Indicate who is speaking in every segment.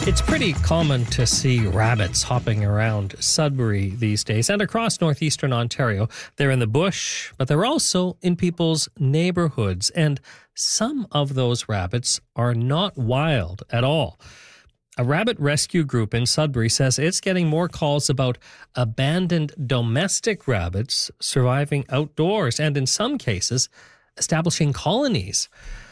Speaker 1: It's pretty common to see rabbits hopping around Sudbury these days and across northeastern Ontario. They're in the bush, but they're also in people's neighborhoods. And some of those rabbits are not wild at all. A rabbit rescue group in Sudbury says it's getting more calls about abandoned domestic rabbits surviving outdoors and, in some cases, establishing colonies.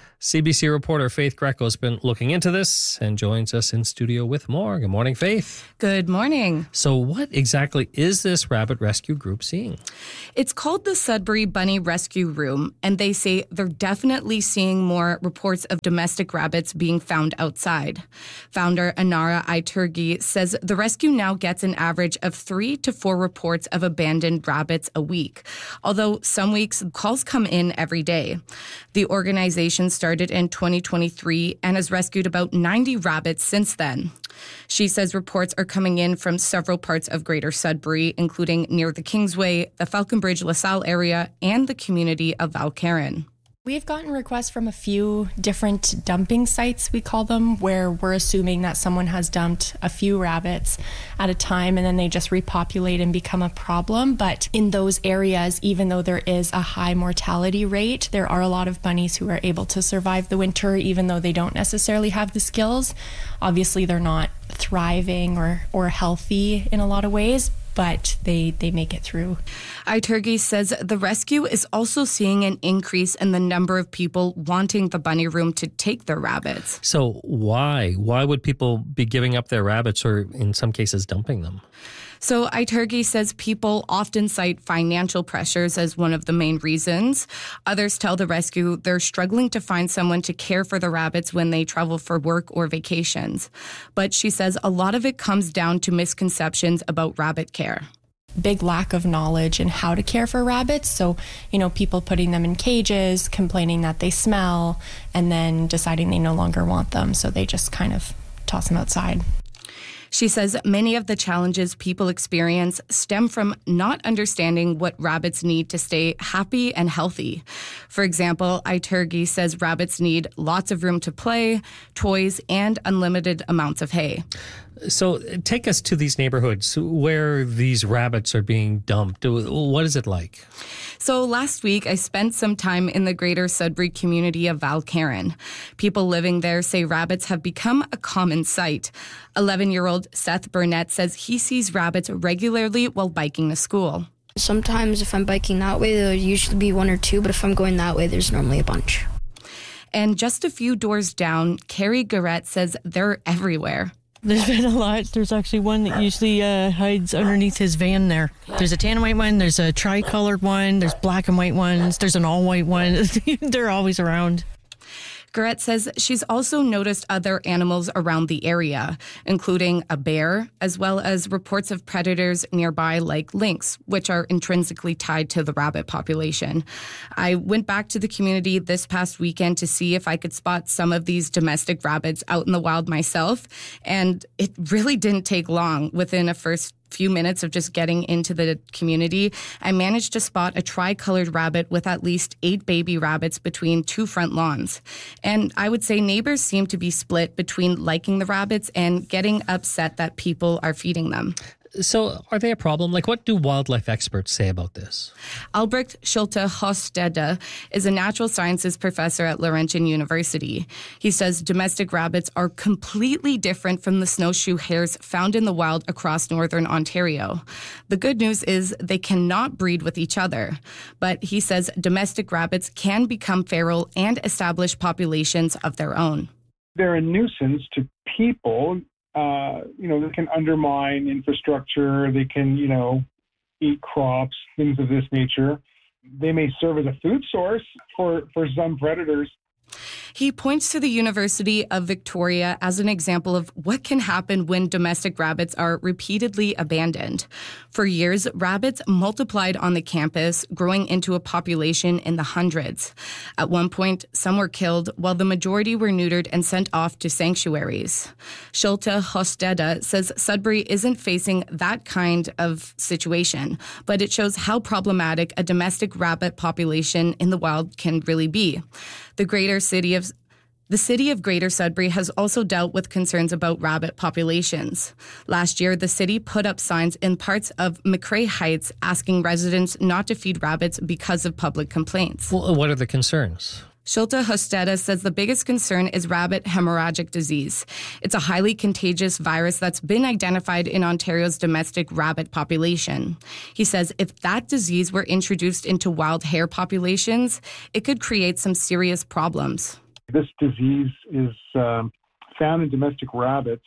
Speaker 1: CBC reporter Faith Greco has been looking into this and joins us in studio with more. Good morning, Faith.
Speaker 2: Good morning.
Speaker 1: So what exactly is this rabbit rescue group seeing?
Speaker 2: It's called the Sudbury Bunny Rescue Room, and they say they're definitely seeing more reports of domestic rabbits being found outside. Founder Anara Iturgi says the rescue now gets an average of 3 to 4 reports of abandoned rabbits a week, although some weeks calls come in every day. The organization started in 2023 and has rescued about 90 rabbits since then. She says reports are coming in from several parts of Greater Sudbury, including near the Kingsway, the Falconbridge LaSalle area, and the community of Valcarron.
Speaker 3: We've gotten requests from a few different dumping sites, we call them, where we're assuming that someone has dumped a few rabbits at a time and then they just repopulate and become a problem. But in those areas, even though there is a high mortality rate, there are a lot of bunnies who are able to survive the winter, even though they don't necessarily have the skills. Obviously, they're not thriving or healthy in a lot of ways, but they make it through.
Speaker 2: Iturgi says the rescue is also seeing an increase in the number of people wanting the bunny room to take their rabbits.
Speaker 1: So why? Why would people be giving up their rabbits or in some cases dumping them?
Speaker 2: So Iturgi says people often cite financial pressures as one of the main reasons. Others tell the rescue they're struggling to find someone to care for the rabbits when they travel for work or vacations. But she says a lot of it comes down to misconceptions about rabbit care.
Speaker 3: Big lack of knowledge in how to care for rabbits. So, people putting them in cages, complaining that they smell, and then deciding they no longer want them. So they just kind of toss them outside.
Speaker 2: She says many of the challenges people experience stem from not understanding what rabbits need to stay happy and healthy. For example, Iturgi says rabbits need lots of room to play, toys, and unlimited amounts of hay.
Speaker 1: So take us to these neighborhoods where these rabbits are being dumped. What is it like?
Speaker 2: So last week, I spent some time in the Greater Sudbury community of Valcarron. People living there say rabbits have become a common sight. 11-year-old Seth Burnett says he sees rabbits regularly while biking to school.
Speaker 4: Sometimes if I'm biking that way, there'll usually be 1 or 2, but if I'm going that way, there's normally a bunch.
Speaker 2: And just a few doors down, Carrie Garrett says they're everywhere.
Speaker 5: There's been a lot. There's actually one that usually hides underneath his van there. There's a tan and white one. There's a tri-colored one. There's black and white ones. There's an all-white one. They're always around.
Speaker 2: Garrett says she's also noticed other animals around the area, including a bear, as well as reports of predators nearby like lynx, which are intrinsically tied to the rabbit population. I went back to the community this past weekend to see if I could spot some of these domestic rabbits out in the wild myself, and it really didn't take long. Within a first few minutes of just getting into the community, I managed to spot a tri-colored rabbit with at least 8 baby rabbits between 2 front lawns. And I would say neighbors seem to be split between liking the rabbits and getting upset that people are feeding them.
Speaker 1: So are they a problem? Like, what do wildlife experts say about this?
Speaker 2: Albrecht Schulte Hostede is a natural sciences professor at Laurentian University. He says domestic rabbits are completely different from the snowshoe hares found in the wild across northern Ontario. The good news is they cannot breed with each other. But he says domestic rabbits can become feral and establish populations of their own.
Speaker 6: They're a nuisance to people. They can undermine infrastructure, they can, eat crops, things of this nature. They may serve as a food source for some predators.
Speaker 2: He points to the University of Victoria as an example of what can happen when domestic rabbits are repeatedly abandoned. For years, rabbits multiplied on the campus, growing into a population in the hundreds. At one point, some were killed, while the majority were neutered and sent off to sanctuaries. Schulte Hostede says Sudbury isn't facing that kind of situation, but it shows how problematic a domestic rabbit population in the wild can really be. The greater city of The city of Greater Sudbury has also dealt with concerns about rabbit populations. Last year, the city put up signs in parts of McRae Heights asking residents not to feed rabbits because of public complaints.
Speaker 1: Well, what are the concerns?
Speaker 2: Shulta Hosteda says the biggest concern is rabbit hemorrhagic disease. It's a highly contagious virus that's been identified in Ontario's domestic rabbit population. He says if that disease were introduced into wild hare populations, it could create some serious problems.
Speaker 6: This disease is found in domestic rabbits,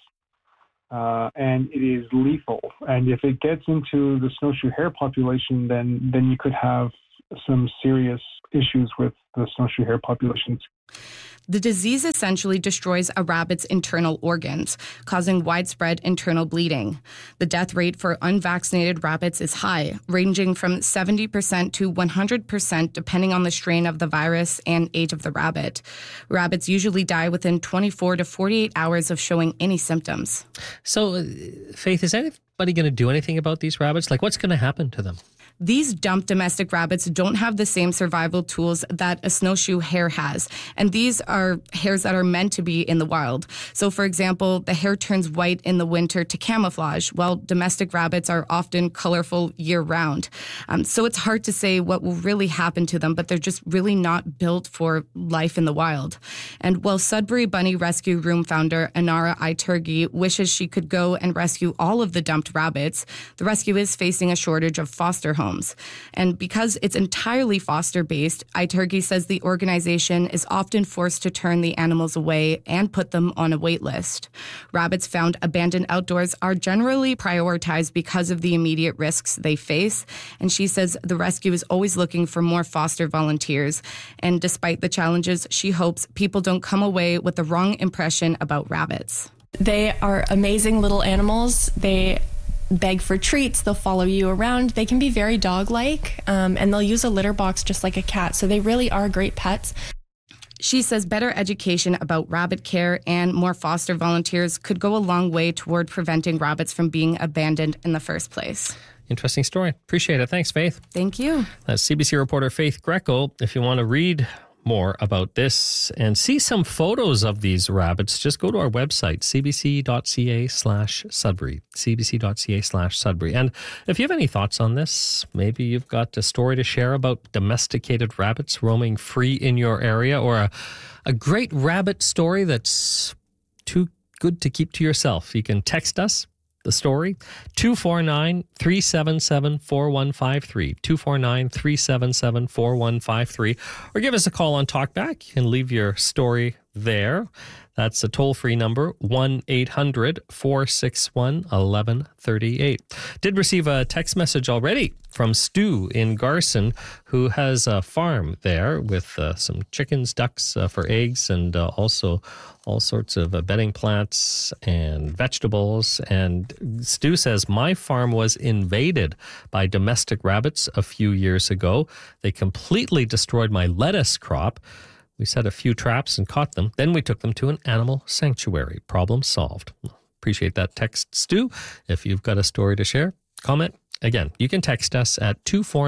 Speaker 6: and it is lethal. And if it gets into the snowshoe hare population, then you could have some serious issues with the snowshoe hare populations.
Speaker 2: The disease essentially destroys a rabbit's internal organs, causing widespread internal bleeding. The death rate for unvaccinated rabbits is high, ranging from 70% to 100% depending on the strain of the virus and age of the rabbit. Rabbits usually die within 24 to 48 hours of showing any symptoms.
Speaker 1: So, Faith, is anybody going to do anything about these rabbits? Like, what's going to happen to them?
Speaker 2: These dumped domestic rabbits don't have the same survival tools that a snowshoe hare has. And these are hares that are meant to be in the wild. So, for example, the hare turns white in the winter to camouflage, while domestic rabbits are often colorful year-round. So it's hard to say what will really happen to them, but they're just really not built for life in the wild. And while Sudbury Bunny Rescue Room founder Anara Iturgi wishes she could go and rescue all of the dumped rabbits, the rescue is facing a shortage of foster homes. And because it's entirely foster-based, Iturgi says the organization is often forced to turn the animals away and put them on a wait list. Rabbits found abandoned outdoors are generally prioritized because of the immediate risks they face. And she says the rescue is always looking for more foster volunteers. And despite the challenges, she hopes people don't come away with the wrong impression about rabbits.
Speaker 3: They are amazing little animals. They beg for treats, they'll follow you around. They can be very dog-like, and they'll use a litter box just like a cat, so they really are great pets.
Speaker 2: She says better education about rabbit care and more foster volunteers could go a long way toward preventing rabbits from being abandoned in the first place.
Speaker 1: Interesting story. Appreciate it. Thanks, Faith.
Speaker 2: Thank you.
Speaker 1: That's CBC reporter Faith Greco. If you want to read more about this and see some photos of these rabbits, just go to our website, cbc.ca/Sudbury, cbc.ca/Sudbury. And if you have any thoughts on this, maybe you've got a story to share about domesticated rabbits roaming free in your area, or a great rabbit story that's too good to keep to yourself, you can text us the story, 249-377-4153, 249-377-4153, or give us a call on Talkback and leave your story there. That's a toll-free number, 1-800-461-1138. Did receive a text message already from Stu in Garson, who has a farm there with some chickens, ducks for eggs, and also all sorts of bedding plants and vegetables. And Stu says, my farm was invaded by domestic rabbits a few years ago. They completely destroyed my lettuce crop. We set a few traps and caught them. Then we took them to an animal sanctuary. Problem solved. Appreciate that text, Stu. If you've got a story to share, comment. Again, you can text us at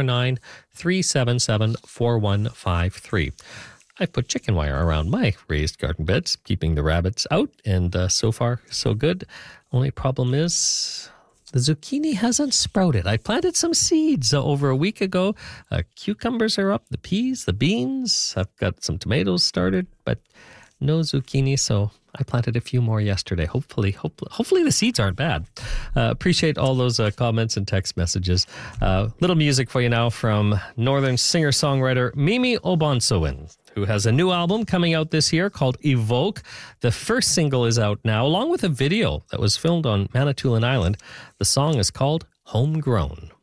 Speaker 1: 249-377-4153. I put chicken wire around my raised garden beds, keeping the rabbits out, and so far, so good. Only problem is the zucchini hasn't sprouted. I planted some seeds over a week ago. Cucumbers are up, the peas, the beans. I've got some tomatoes started, but no zucchini, so I planted a few more yesterday. Hopefully the seeds aren't bad. Appreciate all those comments and text messages. Little music for you now from Northern singer-songwriter Mimi Obansoin, who has a new album coming out this year called Evoke. The first single is out now, along with a video that was filmed on Manitoulin Island. The song is called Homegrown.